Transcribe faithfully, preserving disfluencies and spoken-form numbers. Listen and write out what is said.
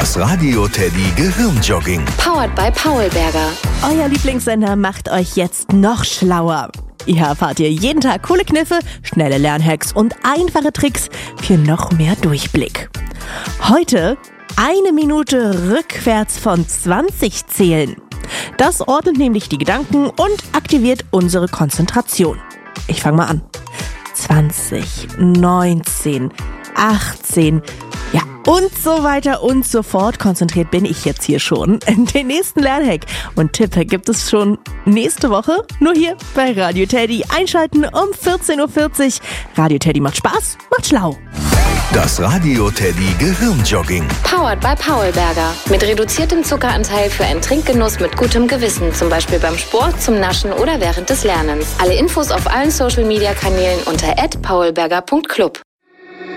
Das Radio Teddy Gehirnjogging. Powered by Paulberger. Euer Lieblingssender macht euch jetzt noch schlauer. Hier erfahrt ihr jeden Tag coole Kniffe, schnelle Lernhacks und einfache Tricks für noch mehr Durchblick. Heute eine Minute rückwärts von zwanzig zählen. Das ordnet nämlich die Gedanken und aktiviert unsere Konzentration. Ich fange mal an. zwanzig, neunzehn, achtzehn, ja und so weiter und so fort. Konzentriert bin ich jetzt hier schon. Den nächsten Lernhack und Tipp gibt es schon nächste Woche, nur hier bei Radio Teddy. Einschalten um vierzehn Uhr vierzig. Radio Teddy macht Spaß, macht schlau. Das Radio Teddy Gehirnjogging. Powered by Paulberger. Mit reduziertem Zuckeranteil für einen Trinkgenuss mit gutem Gewissen. Zum Beispiel beim Sport, zum Naschen oder während des Lernens. Alle Infos auf allen Social Media Kanälen unter at paulberger punkt club.